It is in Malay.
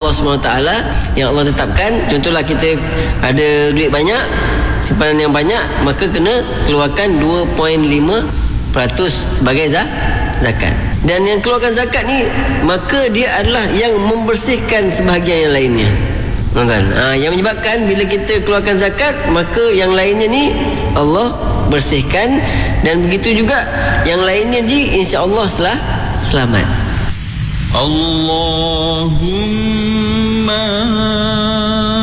Allah SWT yang Allah tetapkan. Contohlah kita ada duit banyak, simpanan yang banyak, maka kena keluarkan 2.5% sebagai zakat. Dan yang keluarkan zakat ni, maka dia adalah yang membersihkan sebahagian yang lainnya. Yang menyebabkan bila kita keluarkan zakat, maka yang lainnya ni Allah bersihkan, dan begitu juga yang lainnya insya-Allah selamat. Allahumma